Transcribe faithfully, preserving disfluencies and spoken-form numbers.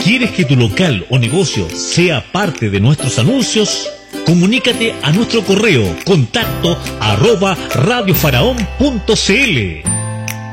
¿Quieres que tu local o negocio sea parte de nuestros anuncios? Comunícate a nuestro correo contacto arroba radiofaraón punto cl.